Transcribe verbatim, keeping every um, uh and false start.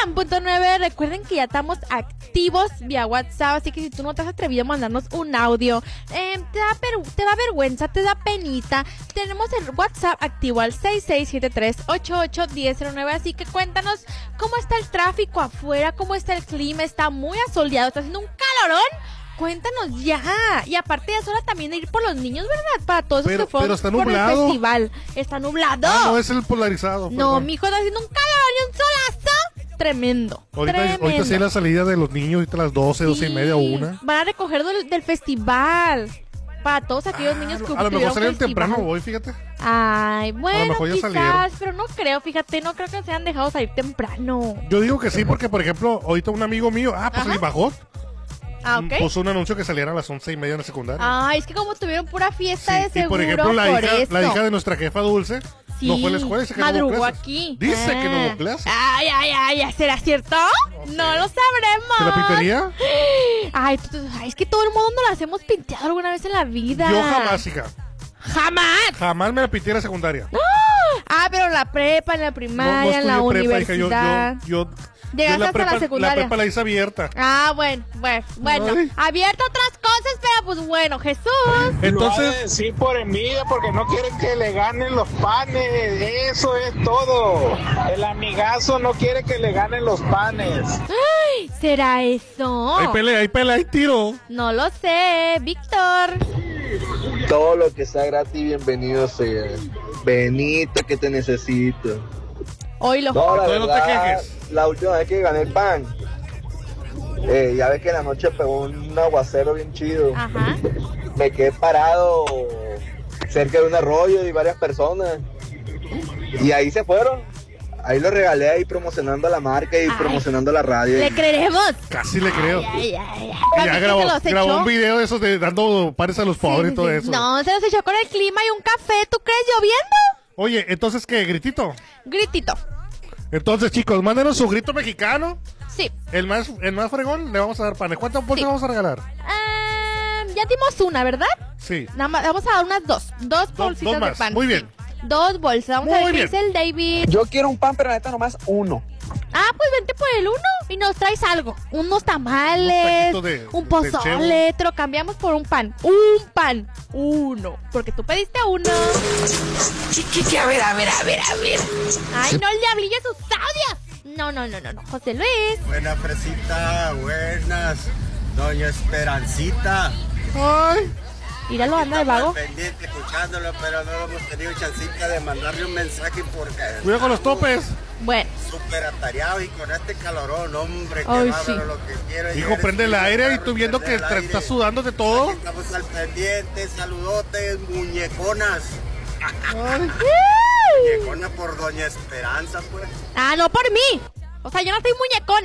cien punto nueve. Recuerden que ya estamos activos vía WhatsApp, así que si tú no te has atrevido a mandarnos un audio, eh, te, da per- te da vergüenza, te da penita, tenemos el WhatsApp activo al seis seis siete tres ocho ocho uno cero cero nueve, así que cuéntanos cómo está el tráfico afuera, cómo está el clima, está muy asoleado, está haciendo un calorón. Cuéntanos ya. Y aparte ya es hora también de ir por los niños, ¿verdad? Para todos Pero- los que fueron pero está por el nublado. festival. Está nublado. Ah, no, es el polarizado. No, perdón. mijo, está haciendo un calor y un solazo tremendo. Ahorita, tremendo. ahorita sí es la salida de los niños, ahorita a las doce, doce y Sí, media o una. Van a recoger del, del festival. Para todos aquellos Ah, niños que a lo mejor tuvieron salieron festival. temprano hoy, fíjate. Ay, bueno, mejor ya quizás, salieron. pero no creo, fíjate, no creo que se hayan dejado salir temprano. Yo digo que sí, porque por ejemplo, ahorita un amigo mío, ah, pues Ajá. el bajó, Ah, ok. puso un anuncio que salieran a las once y media en la secundaria. Ay, es que como tuvieron pura fiesta Sí, de seguro, y por ejemplo, la por hija, eso. la hija de nuestra jefa Dulce Sí, no fue a la escuela, dice que no hubo madrugó clases. aquí. Dice que no Ah. hubo clases. Ay, ay, ay, ay, ¿será cierto? No lo sabremos. ¿De la pintería? Ay, tú- tú- ay, es que todo el mundo nos las hemos pinteado alguna vez en la vida. Yo jamás, hija. ¡Jamás! Jamás me la pinté en la secundaria. Ah, pero en la prepa, en la No, no primaria, en la estudié prepa, hija. Yo, universidad. yo, yo, Llegaste yo la hasta prepa, la secundaria. La prepa la hice abierta. Ah, bueno, bueno, bueno. Ay. Abierto a otras cosas, pero pues bueno, Jesús. Entonces, Sí, por envidia, porque no quieren que le ganen los panes. Eso es todo. El amigazo no quiere que le ganen los panes. Ay, ¿será eso? hay pelea, hay pelea, hay tiro. No lo sé, Víctor. Todo lo que sea gratis, bienvenido sea. Benito, que te necesito. Oílo. No, la Entonces no te verdad, quejes. la última vez que gané el pan, eh, ya ves que en la noche pegó un aguacero bien chido. Ajá. Me quedé parado cerca de un arroyo y varias personas. Y ahí se fueron. Ahí lo regalé ahí promocionando la marca y Ay. promocionando la radio. ¿Le creeremos? Casi le creo. Ay, ay, ay. Y ¿Pero ya viste grabó, que los grabó echó? un video de esos de dando pares a los pobres Sí, y todo sí. eso. No, se los echó con el clima y un café. ¿Tú crees lloviendo? Oye, entonces, ¿qué? ¿Gritito? Gritito. Entonces, chicos, mándenos su grito mexicano. Sí. El más, el más fregón, le vamos a dar panes. ¿Cuántas bolsas Sí. vamos a regalar? Ah, ya dimos una, ¿verdad? Sí. Nada más, vamos a dar unas dos. Dos Do- bolsitas dos más. de pan. Muy sí. bien. Dos bolsas. Vamos Muy a ver qué bien. dice el David. Yo quiero un pan, pero neta nomás uno. Ah, pues vente por el uno y nos traes algo. Unos tamales, Unos taquitos de- un de pozole, te lo cambiamos por un pan. Un pan. Uno. Porque tú pediste uno. Chiquique, a ver, a ver, a ver, a ver. Ay, no le hablilles sus audios. No, no, no, no, no. José Luis. Buena fresita, buenas. Doña Esperancita. Ay. Míralo, anda de vago. Pendiente escuchándolo, pero no hemos tenido chancita de mandarle un mensaje porque Cuidado con los topes. Bueno. súper atareado y con este calorón, hombre, qué Ay, bárbaro sí. lo que quiero. es Hijo, llegar prende el a aire y carro, tú viendo que prender el te aire. estás sudando de todo. Aquí estamos al pendiente, saludotes, muñeconas. Muñecona por Doña Esperanza, pues. Ah, no por mí. O sea, yo no soy muñecona.